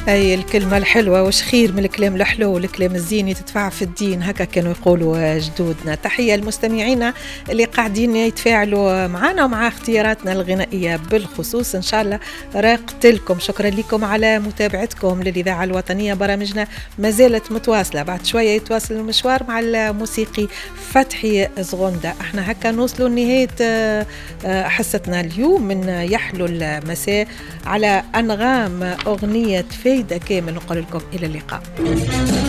أي الكلمة الحلوة وش خير من الكلام الحلو والكلام الزين يتدفع في الدين، هكا كانوا يقولوا جدودنا. تحية للمستمعين اللي قاعدين يتفاعلوا معنا ومع اختياراتنا الغنائية بالخصوص، إن شاء الله راقت لكم. شكرا لكم على متابعتكم للإذاعة الوطنية. برامجنا ما زالت متواصلة، بعد شوية يتواصل المشوار مع الموسيقي فتحي زغندة. احنا هكا نوصلوا لنهاية حصتنا اليوم من يحلو المساء على أنغام أغنية فايدة كامل. نقول لكم إلى اللقاء.